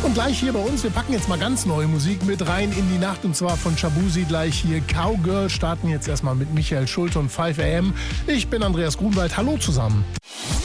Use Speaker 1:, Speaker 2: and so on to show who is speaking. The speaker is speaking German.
Speaker 1: Und gleich hier bei uns, wir packen jetzt mal ganz neue Musik mit rein in die Nacht, und zwar von Shabuzi gleich hier. Cowgirl starten jetzt erstmal mit Michael Schulte und 5 AM. Ich bin Andreas Grunwald, hallo zusammen.